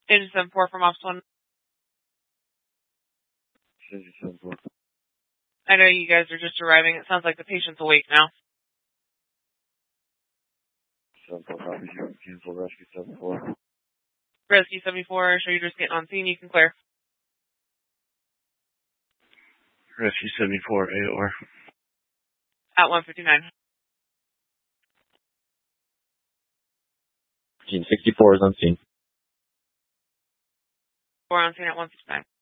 Agent 7-4 from Ops 1. Agent 7-4. I know you guys are just arriving. It sounds like the patient's awake now. 7-4 copy. Cancel rescue 7-4. Rescue 74, so you're just getting on scene. You can clear. Rescue 74, AOR. At 159. Team 64 is on scene. 4 on scene at 159.